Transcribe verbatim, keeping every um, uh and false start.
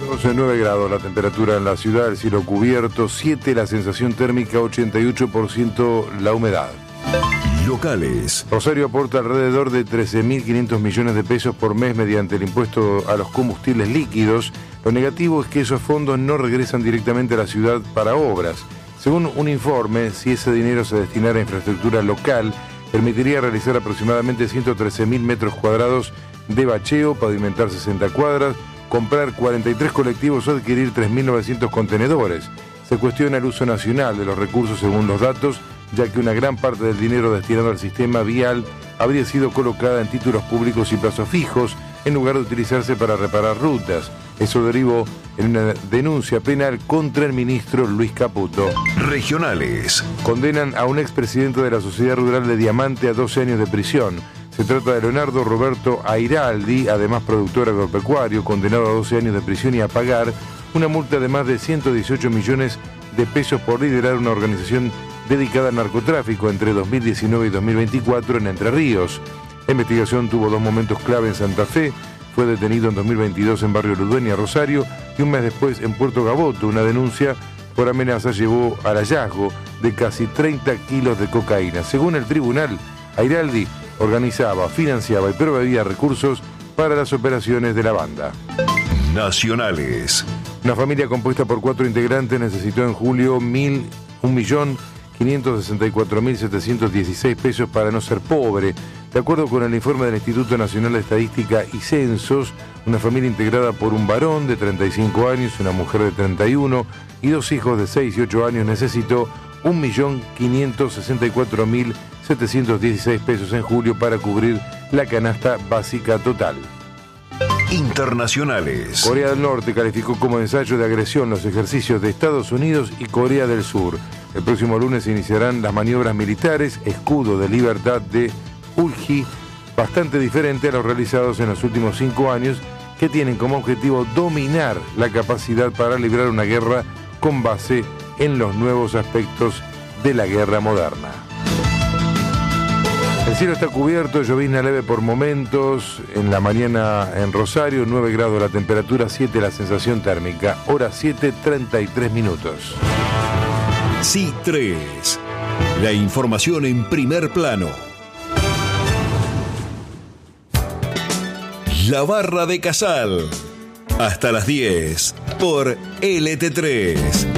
doce, nueve grados la temperatura en la ciudad, el cielo cubierto, siete la sensación térmica, ochenta y ocho por ciento la humedad. Locales. Rosario aporta alrededor de trece mil quinientos millones de pesos por mes mediante el impuesto a los combustibles líquidos. Lo negativo es que esos fondos no regresan directamente a la ciudad para obras. Según un informe, si ese dinero se destinara a infraestructura local, permitiría realizar aproximadamente ciento trece mil metros cuadrados de bacheo, pavimentar sesenta cuadras, comprar cuarenta y tres colectivos o adquirir tres mil novecientos contenedores. Se cuestiona el uso nacional de los recursos según los datos, ya que una gran parte del dinero destinado al sistema vial habría sido colocada en títulos públicos y plazos fijos, en lugar de utilizarse para reparar rutas. Eso derivó en una denuncia penal contra el ministro Luis Caputo. Regionales. Condenan a un expresidente de la Sociedad Rural de Diamante a doce años de prisión. Se trata de Leonardo Roberto Airaldi, además productor agropecuario, condenado a doce años de prisión y a pagar una multa de más de ciento dieciocho millones de pesos por liderar una organización dedicada al narcotráfico entre dos mil diecinueve y dos mil veinticuatro en Entre Ríos. La investigación tuvo dos momentos clave en Santa Fe. Fue detenido en dos mil veintidós en Barrio Ludueña, Rosario, y un mes después en Puerto Gaboto. Una denuncia por amenaza llevó al hallazgo de casi treinta kilos de cocaína. Según el tribunal, Airaldi organizaba, financiaba y proveía recursos para las operaciones de la banda. Nacionales. Una familia compuesta por cuatro integrantes necesitó en julio mil, un millón quinientos sesenta y cuatro mil setecientos dieciséis pesos para no ser pobre. De acuerdo con el informe del Instituto Nacional de Estadística y Censos, una familia integrada por un varón de treinta y cinco años, una mujer de treinta y uno y dos hijos de seis y ocho años necesitó un millón quinientos sesenta y cuatro mil setecientos dieciséis pesos en julio para cubrir la canasta básica total. Internacionales. Corea del Norte calificó como ensayo de agresión los ejercicios de Estados Unidos y Corea del Sur. El próximo lunes se iniciarán las maniobras militares Escudo de Libertad de Ulji, bastante diferente a los realizados en los últimos cinco años, que tienen como objetivo dominar la capacidad para librar una guerra con base en los nuevos aspectos de la guerra moderna. El cielo está cubierto, llovizna leve por momentos, en la mañana en Rosario, nueve grados la temperatura, siete la sensación térmica, hora siete, treinta y tres minutos. C tres, la información en primer plano. La Barra de Casal, hasta las diez, por L T tres.